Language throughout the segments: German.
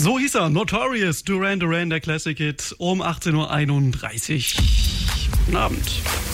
So hieß er, Notorious, Duran Duran, der Classic Hit, um 18.31 Uhr. Guten Abend.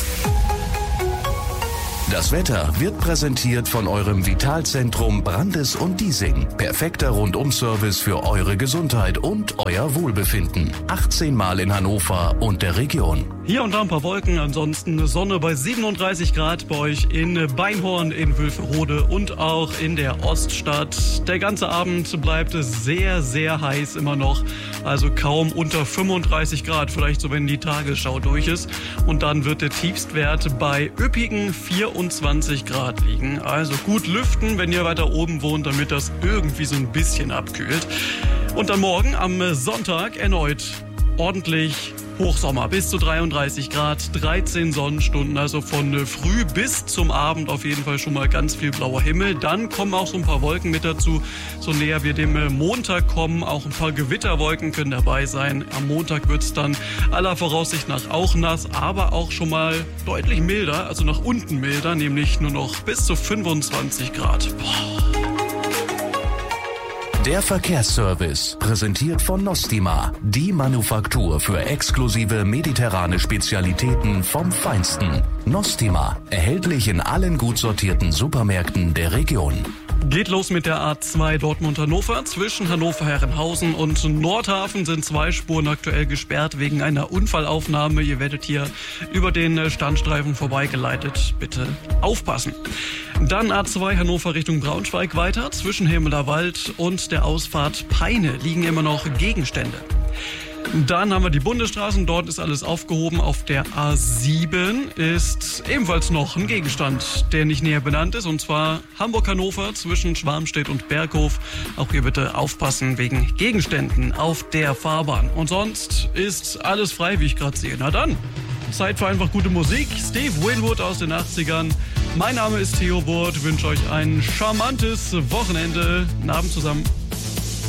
Das Wetter wird präsentiert von eurem Vitalzentrum Brandes und Diesing. Perfekter Rundum-Service für eure Gesundheit und euer Wohlbefinden. 18 Mal in Hannover und der Region. Hier und da ein paar Wolken, ansonsten Sonne bei 37 Grad bei euch in Beinhorn, in Wülferode und auch in der Oststadt. Der ganze Abend bleibt sehr, sehr heiß immer noch, also kaum unter 35 Grad, vielleicht so, wenn die Tagesschau durch ist. Und dann wird der Tiefstwert bei üppigen 24 Grad liegen. Also gut lüften, wenn ihr weiter oben wohnt, damit das irgendwie so ein bisschen abkühlt. Und dann morgen am Sonntag erneut ordentlich Hochsommer bis zu 33 Grad, 13 Sonnenstunden, also von früh bis zum Abend auf jeden Fall schon mal ganz viel blauer Himmel. Dann kommen auch so ein paar Wolken mit dazu, so näher wir dem Montag kommen. Auch ein paar Gewitterwolken können dabei sein. Am Montag wird es dann aller Voraussicht nach auch nass, aber auch schon mal deutlich milder, also nach unten milder, nämlich nur noch bis zu 25 Grad. Boah. Der Verkehrsservice, präsentiert von Nostima, die Manufaktur für exklusive mediterrane Spezialitäten vom Feinsten. Nostima, erhältlich in allen gut sortierten Supermärkten der Region. Geht los mit der A2 Dortmund-Hannover. Zwischen Hannover-Herrenhausen und Nordhafen sind 2 Spuren aktuell gesperrt wegen einer Unfallaufnahme. Ihr werdet hier über den Standstreifen vorbeigeleitet. Bitte aufpassen. Dann A2 Hannover Richtung Braunschweig weiter. Zwischen Hemeler Wald und der Ausfahrt Peine liegen immer noch Gegenstände. Dann haben wir die Bundesstraßen, dort ist alles aufgehoben. Auf der A7 ist ebenfalls noch ein Gegenstand, der nicht näher benannt ist, und zwar Hamburg-Hannover zwischen Schwarmstedt und Berghof. Auch hier bitte aufpassen wegen Gegenständen auf der Fahrbahn. Und sonst ist alles frei, wie ich gerade sehe. Na dann, Zeit für einfach gute Musik. Steve Winwood aus den 80ern. Mein Name ist Theo Burt, wünsche euch ein charmantes Wochenende. Guten Abend zusammen.